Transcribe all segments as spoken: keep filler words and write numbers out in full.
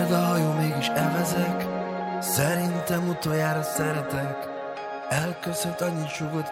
Könnyed a hajó, mégis evezek. Szerintem utoljára szeretek. Elköszönt, annyit sugott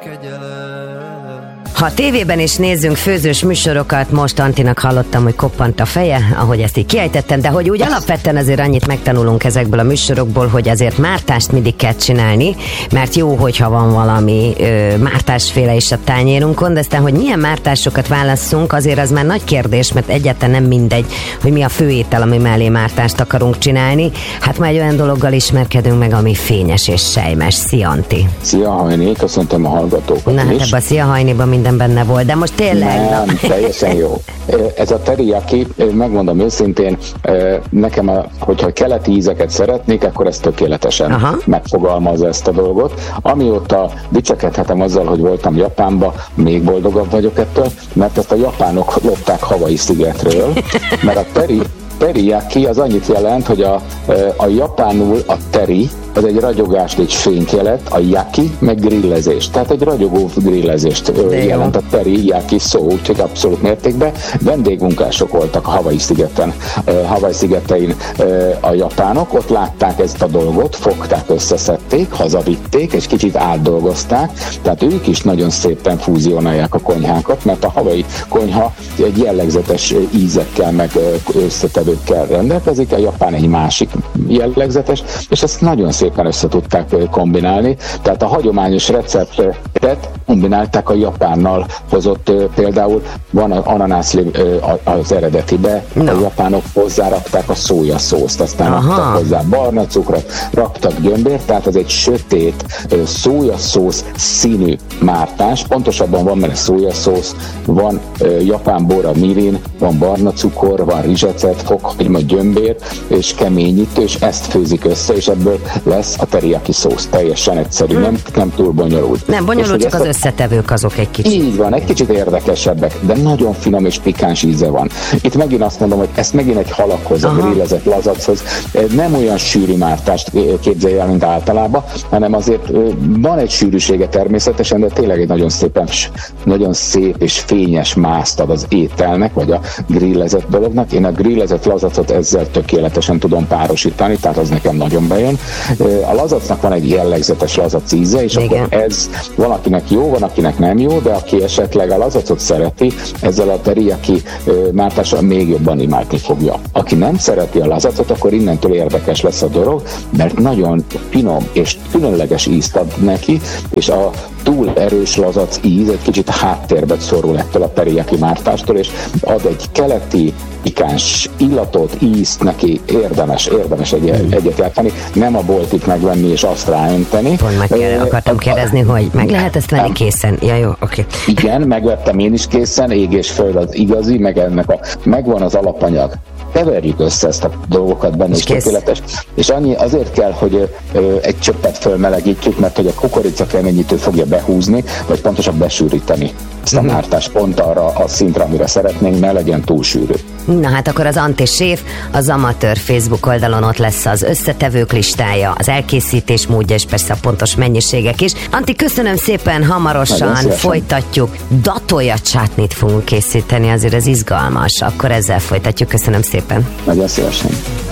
kegyelem. Ha a tévében is nézzünk főzős műsorokat, most Antinak hallottam, hogy koppant a feje, ahogy ezt így kiejtettem, de hogy úgy alapvetően azért annyit megtanulunk ezekből a műsorokból, hogy azért mártást mindig kell csinálni, mert jó, hogyha van valami ö, mártásféle is a tányérunkon, de aztán, hogy milyen mártásokat válasszunk, azért az már nagy kérdés, mert egyáltalán nem mindegy, hogy mi a főétel, ami mellé mártást akarunk csinálni. Hát már egy olyan dologgal ismerkedünk meg, ami fényes és sejmes. Szia, Anti! Szia, Hajni, köszöntöm a hallgatókat. Na hát ebben a Szia, Hajniban minden benne volt, de most tényleg... Nem, teljesen jó. Ez a teriyaki, megmondom őszintén, nekem, a, hogyha keleti ízeket szeretnék, akkor ez tökéletesen Aha. megfogalmazza ezt a dolgot. Amióta dicsekedhetem azzal, hogy voltam Japánba, még boldogabb vagyok ettől, mert ezt a japánok lopták Hawaii szigetről, mert a teri, teriyaki az annyit jelent, hogy a, a japánul a teri, az egy ragyogást, egy fényt jelent, a yaki meg grillezés. Tehát egy ragyogó grillezést jelent a teri, yaki szó, úgyhogy abszolút mértékben. Vendégmunkások voltak a Hawaii szigeten, Hawaii szigetein a japánok, ott látták ezt a dolgot, fogták, összeszedték, hazavitték, és kicsit átdolgozták, tehát ők is nagyon szépen fúzionálják a konyhákat, mert a Hawaii konyha egy jellegzetes ízekkel, meg összetevőkkel rendelkezik, a japán egy másik jellegzetes, és ezt nagyon szépen össze tudták kombinálni, tehát a hagyományos receptet kombinálták a japánnal hozott, például van az ananászlé az eredetibe, no. a japánok hozzárakták a szójaszószt, aztán Aha. raktak hozzá barna cukrot, raktak gyömbért, tehát ez egy sötét szójaszósz színű mártás, pontosabban van benne szójaszósz, van japán bor, a mirin, van barna cukor, van rizsecet, fokhagyma, gyömbér és keményítő, és ezt főzik össze, és ebből lesz a teriyaki szósz. Teljesen egyszerű, hmm. nem, nem túl bonyolult. Nem bonyolult, csak az a... összetevők azok egy kicsit. Így van, egy kicsit érdekesebbek, de nagyon finom és pikáns íze van. Itt megint azt mondom, hogy ezt megint egy halakhoz, a grillezett lazachoz nem olyan sűrű mártást képzelj el, mint általában, hanem azért van egy sűrűsége természetesen, de tényleg egy nagyon szépen, nagyon szép és fényes mászt ad az ételnek, vagy a grillezett dolognak. Én a grillezett lazacot ezzel tökéletesen tudom párosítani, tehát az nekem nagyon bejön. A lazacnak van egy jellegzetes lazac íze, és Igen. akkor ez valakinek jó, van, akinek nem jó, de aki esetleg a lazacot szereti, ezzel a teriyaki mártással még jobban imádni fogja. Aki nem szereti a lazacot, akkor innentől érdekes lesz a dolog, mert nagyon finom és különleges ízt ad neki, és a túl erős lazac íz egy kicsit háttérbe szorul ettől a teriyaki mártástól, és ad egy keleti, pikáns illatot, ízt neki, érdemes, érdemes egy, mm. egyet játszani, nem a boltit megvenni és azt ráönteni. Pont meg kell, akartam kérdezni, hogy meg lehet ezt venni készen? Ja, jó, oké. Okay. Igen, megvettem én is készen, ég és föld az igazi, meg ennek a, megvan az alapanyag. Keverjük össze ezt a dolgokat benne, és tökéletes. És annyi azért kell, hogy ö, egy csöppet fölmelegítjük, mert hogy a kukorica keményítő fogja behúzni, vagy pontosan besűríteni ezt a mártást pont arra a szintre, amire szeretnénk, ne legyen túl sűrű. Na hát akkor az Anti Séf, az amatőr Facebook oldalon ott lesz az összetevők listája, az elkészítés módja, és persze a pontos mennyiségek is. Anti, köszönöm szépen, hamarosan folytatjuk. Datolja csátnit fogunk készíteni, azért ez izgalmas. Akkor ezzel folytatjuk, köszönöm szépen. Nagyon szívesen.